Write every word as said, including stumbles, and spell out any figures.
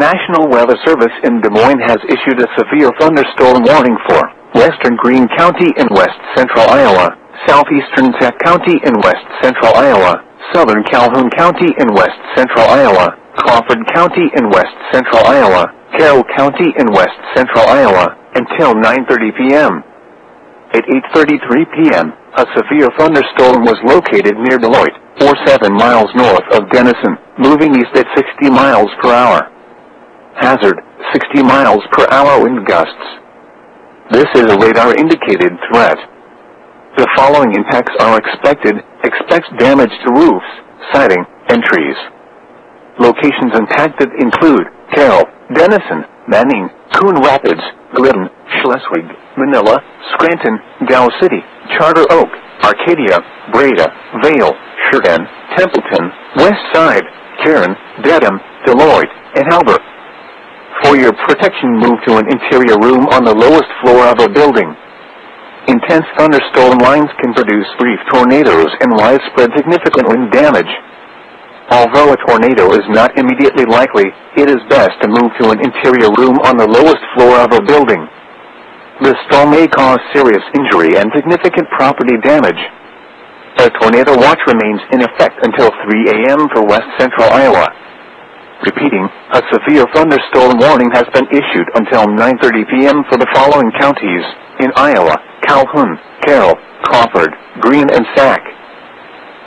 National Weather Service in Des Moines has issued a severe thunderstorm warning for western Greene County in west central Iowa, southeastern Sac County in west central Iowa, southern Calhoun County in west central Iowa, Crawford County in west central Iowa, Carroll County in west central Iowa, until nine thirty p m At eight thirty-three p m, a severe thunderstorm was located near Deloitte, or seven miles north of Denison, moving east at sixty miles per hour. Hazard, sixty miles per hour wind gusts. This is a radar-indicated threat. The following impacts are expected. Expect damage to roofs, siding, and trees. Locations impacted include Carroll, Denison, Manning, Coon Rapids, Glidden, Schleswig, Manila, Scranton, Dow City, Charter Oak, Arcadia, Breda, Vale, Sheridan, Templeton, West Side, Karen, Dedham, Deloitte, and Halbert. For your protection, move to an interior room on the lowest floor of a building. Intense thunderstorm lines can produce brief tornadoes and widespread significant wind damage. Although a tornado is not immediately likely, it is best to move to an interior room on the lowest floor of a building. The storm may cause serious injury and significant property damage. A tornado watch remains in effect until three a m for west central Iowa. Repeating, a severe thunderstorm warning has been issued until nine thirty p m for the following counties in Iowa: Calhoun, Carroll, Crawford, Greene, and Sac.